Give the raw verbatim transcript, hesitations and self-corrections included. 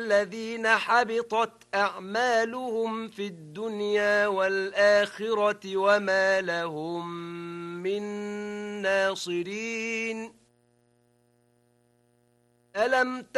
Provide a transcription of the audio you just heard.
الذين حبطت أعمالهم في الدنيا والآخرة وما لهم من ناصرين. ألم